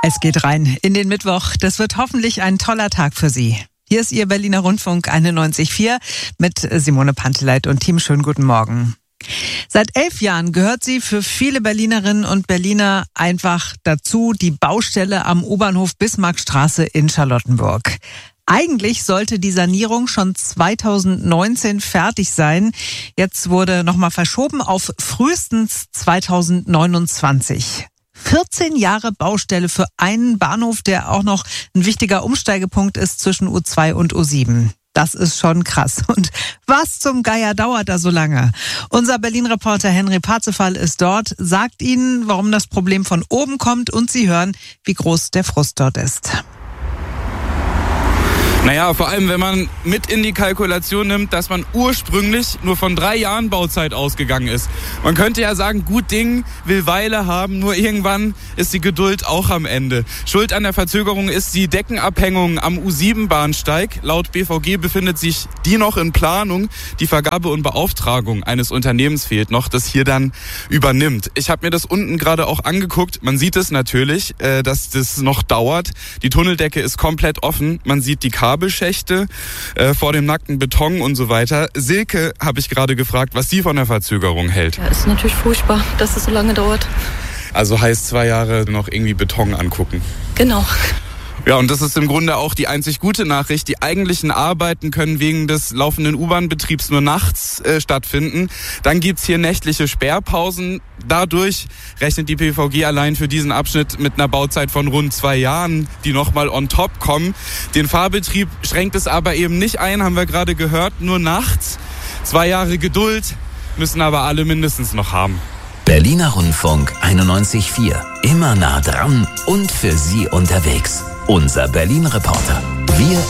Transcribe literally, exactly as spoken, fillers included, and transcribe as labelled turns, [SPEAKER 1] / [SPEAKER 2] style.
[SPEAKER 1] Es geht rein in den Mittwoch. Das wird hoffentlich ein toller Tag für Sie. Hier ist Ihr Berliner Rundfunk einundneunzig Komma vier mit Simone Panteleit und Team. Schönen guten Morgen. Seit elf Jahren gehört sie für viele Berlinerinnen und Berliner einfach dazu, die Baustelle am U-Bahnhof Bismarckstraße in Charlottenburg. Eigentlich sollte die Sanierung schon zweitausendneunzehn fertig sein. Jetzt wurde nochmal verschoben auf frühestens zweitausendneunundzwanzig. vierzehn Jahre Baustelle für einen Bahnhof, der auch noch ein wichtiger Umsteigepunkt ist zwischen U zwei und U sieben. Das ist schon krass. Und was zum Geier dauert da so lange? Unser Berlin-Reporter Henry Parzefall ist dort, sagt Ihnen, warum das Problem von oben kommt, und Sie hören, wie groß der Frust dort ist.
[SPEAKER 2] Naja, vor allem, wenn man mit in die Kalkulation nimmt, dass man ursprünglich nur von drei Jahren Bauzeit ausgegangen ist. Man könnte ja sagen, gut Ding will Weile haben, nur irgendwann ist die Geduld auch am Ende. Schuld an der Verzögerung ist die Deckenabhängung am U sieben Bahnsteig. Laut B V G befindet sich die noch in Planung. Die Vergabe und Beauftragung eines Unternehmens fehlt noch, das hier dann übernimmt. Ich habe mir das unten gerade auch angeguckt. Man sieht es natürlich, äh, dass das noch dauert. Die Tunneldecke ist komplett offen. Man sieht die Kabel. Kabelschächte äh, vor dem nackten Beton und so weiter. Silke habe ich gerade gefragt, was sie von der Verzögerung hält.
[SPEAKER 3] Ja, ist natürlich furchtbar, dass es so lange dauert.
[SPEAKER 2] Also heißt zwei Jahre noch irgendwie Beton angucken.
[SPEAKER 3] Genau.
[SPEAKER 2] Ja, und das ist im Grunde auch die einzig gute Nachricht. Die eigentlichen Arbeiten können wegen des laufenden U-Bahn-Betriebs nur nachts äh, stattfinden. Dann gibt's hier nächtliche Sperrpausen. Dadurch rechnet die B V G allein für diesen Abschnitt mit einer Bauzeit von rund zwei Jahren, die nochmal on top kommen. Den Fahrbetrieb schränkt es aber eben nicht ein, haben wir gerade gehört, nur nachts. Zwei Jahre Geduld müssen aber alle mindestens noch haben.
[SPEAKER 4] Berliner Rundfunk einundneunzig Komma vier. Immer nah dran und für Sie unterwegs. Unser Berlin-Reporter. Wir